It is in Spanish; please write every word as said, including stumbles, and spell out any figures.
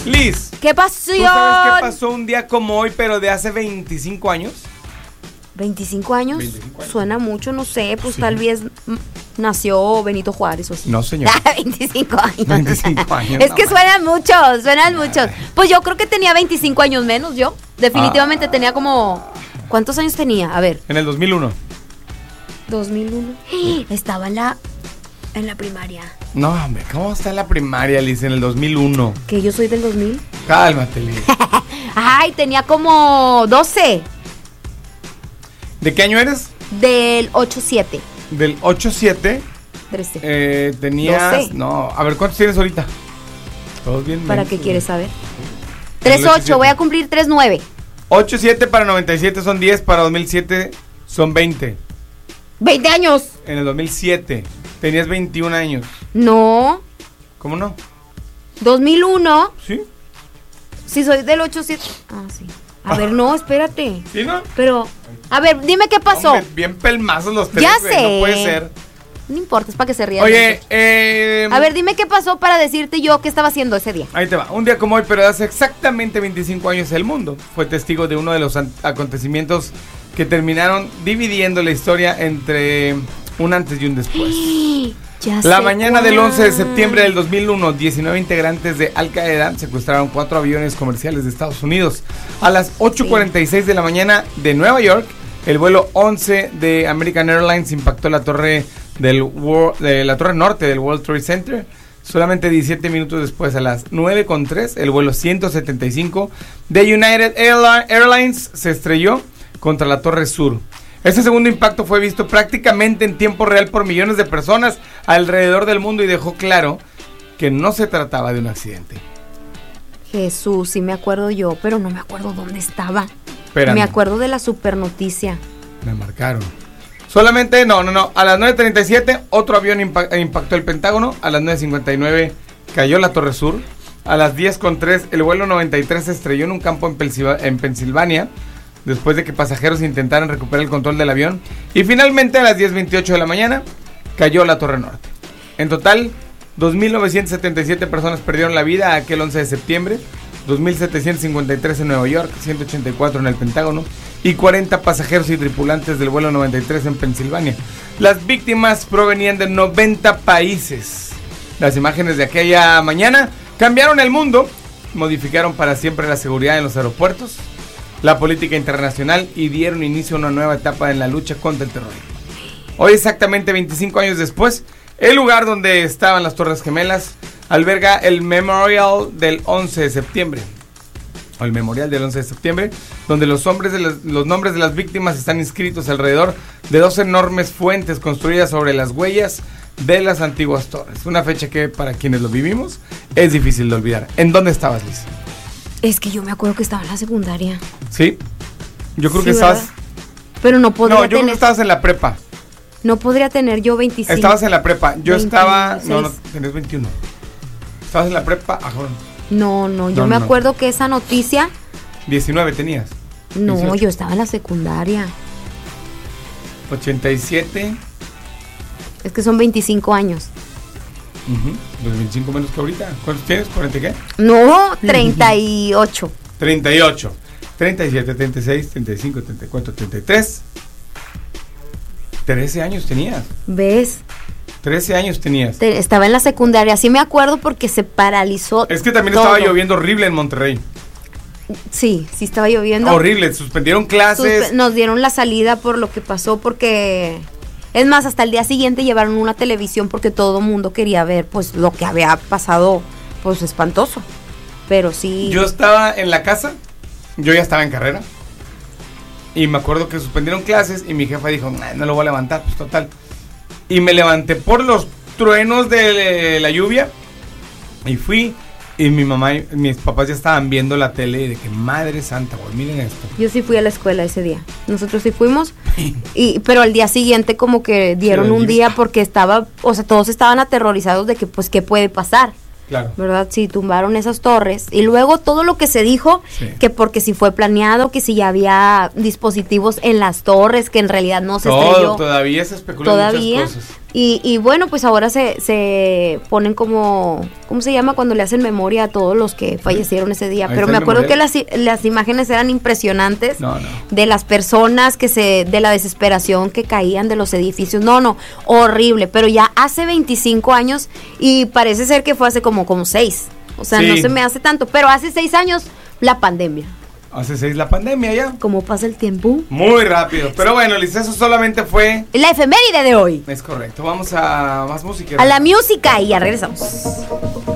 Liz. ¿Qué pasó? ¿Tú sabes qué pasó un día como hoy, pero de hace veinticinco años? ¿veinticinco años? veinticinco años. Suena mucho, no sé, pues Sí. tal vez m- nació Benito Juárez o así. No, señor. veinticinco años. veinticinco años. Es no, que man. suenan muchos, suenan muchos. Pues yo creo que tenía veinticinco años menos yo. Definitivamente Ah. tenía como... ¿Cuántos años tenía? A ver, En el dos mil uno. dos mil uno. Estaba en la, en la primaria. No, hombre, ¿cómo está la primaria, Liz, en el dos mil uno? Que yo soy del dos mil. Cálmate, Liz. Ay, tenía como doce. ¿De qué año eres? Del ocho siete. Del ocho siete. trece. Eh, tenías... doce. No, a ver, ¿cuántos tienes ahorita? Todos bien. ¿Para mensos, qué quieres güey. saber? tres ocho, voy a cumplir tres nueve. ocho siete para noventa y siete son diez, para dos mil siete son veinte. veinte años. En el dos mil siete tenías veintiún años. No. ¿Cómo no? dos mil uno. ¿Sí? Si soy del ocho siete. Ah, sí. A ver, no, espérate. ¿Sí, no? Pero, a ver, dime qué pasó. Hombre, bien pelmazos los tres. Ya güey, sé. No puede ser. No importa, es para que se rían. Oye, eh... A ver, dime qué pasó para decirte yo qué estaba haciendo ese día. Ahí te va. Un día como hoy, pero hace exactamente veinticinco años, el mundo fue testigo de uno de los an- acontecimientos que terminaron dividiendo la historia entre un antes y un después. Ya La sé mañana del cuál. once de septiembre del dos mil uno, diecinueve integrantes de Al Qaeda secuestraron cuatro aviones comerciales de Estados Unidos. A las ocho cuarenta y seis de la mañana de Nueva York, el vuelo once de American Airlines impactó la torre del World- de la torre norte del World Trade Center. Solamente diecisiete minutos después, a las nueve con tres, el vuelo ciento setenta y cinco de United Airli- Airlines se estrelló contra la torre sur. Este segundo impacto fue visto prácticamente en tiempo real por millones de personas alrededor del mundo y dejó claro que no se trataba de un accidente. Jesús, sí me acuerdo yo, pero no me acuerdo dónde estaba. Espérame, Me acuerdo de la super noticia. me marcaron. Solamente, no, no, no. A las nueve treinta y siete, otro avión impa- impactó el Pentágono. A las nueve cincuenta y nueve, cayó la Torre Sur. A las diez con tres, el vuelo noventa y tres se estrelló en un campo en, Pensilva- en Pensilvania, después de que pasajeros intentaran recuperar el control del avión. Y finalmente, a las diez veintiocho de la mañana, cayó la Torre Norte. En total, dos mil novecientas setenta y siete personas perdieron la vida aquel once de septiembre. dos mil setecientos cincuenta y tres en Nueva York, ciento ochenta y cuatro en el Pentágono y cuarenta pasajeros y tripulantes del vuelo noventa y tres en Pensilvania. Las víctimas provenían de noventa países. Las imágenes de aquella mañana cambiaron el mundo, modificaron para siempre la seguridad en los aeropuertos, la política internacional y dieron inicio a una nueva etapa en la lucha contra el terrorismo. Hoy, exactamente veinticinco años después, el lugar donde estaban las Torres Gemelas alberga el Memorial del once de septiembre. O el Memorial del once de septiembre, donde los, hombres de las- los nombres de las víctimas están inscritos alrededor de dos enormes fuentes construidas sobre las huellas de las antiguas torres. Una fecha que, para quienes lo vivimos, es difícil de olvidar. ¿En dónde estabas, Liz? Es que yo me acuerdo que estaba en la secundaria. ¿Sí? Yo creo Sí, que estabas... ¿verdad? Pero no podría No, yo creo que tener. estabas en la prepa. No podría tener yo veinticinco. Estabas en la prepa. Yo estaba... No, no, veintiséis. tenías veintiuno. Estabas en la prepa. Ajá. No, no, yo No, me no. acuerdo que esa noticia. diecinueve tenías. No, dieciocho. yo estaba en la secundaria. ochenta y siete. Es que son veinticinco años. Uh-huh. Los veinticinco menos que ahorita. ¿Cuántos tienes? ¿cuarenta y qué? No, treinta y ocho. treinta y ocho. treinta y siete, treinta y seis, treinta y cinco, treinta y cuatro, treinta y tres. trece años tenías. ¿Ves? trece años tenías. Te- estaba en la secundaria. Sí me acuerdo porque se paralizó. Es que también todo. estaba lloviendo horrible en Monterrey. Sí, sí estaba lloviendo. Horrible. Suspendieron clases. Suspe- nos dieron la salida por lo que pasó porque... Es más, hasta el día siguiente llevaron una televisión porque todo el mundo quería ver pues lo que había pasado, pues espantoso. Pero sí... Yo estaba en la casa. Yo ya estaba en carrera. Y me acuerdo que suspendieron clases y mi jefa dijo, "Nah, no lo voy a levantar, pues total." Y me levanté por los truenos de la lluvia. Y fui. Y mi mamá y mis papás ya estaban viendo la tele y de que madre santa, güey, miren esto. Yo sí fui a la escuela ese día. Nosotros sí fuimos. y Pero al día siguiente como que dieron Sí, un yo- día porque estaba... O sea, todos estaban aterrorizados de que pues qué puede pasar. Claro. ¿Verdad? Sí, tumbaron esas torres. Y luego todo lo que se dijo, Sí. que porque si fue planeado, que si ya había dispositivos en las torres, que en realidad no se Todo, estrelló. todavía se especulan Todavía. muchas cosas. Y, y bueno, pues ahora se, se ponen como, ¿cómo se llama? Cuando le hacen memoria a todos los que fallecieron ese día. Ahí Pero está me el acuerdo que memorial. las, las imágenes eran impresionantes. No, no. De las personas que se, de la desesperación que caían de los edificios. No, no, horrible. Pero ya hace veinticinco años y parece ser que fue hace como, como seis. O sea, Sí. no se me hace tanto. Pero hace seis años, la pandemia. Hace seis la pandemia ya. ¿Cómo pasa el tiempo? Muy rápido. Pero bueno, Liz, eso solamente fue... La efeméride de hoy. Es correcto. Vamos a más música. A la música y ya regresamos.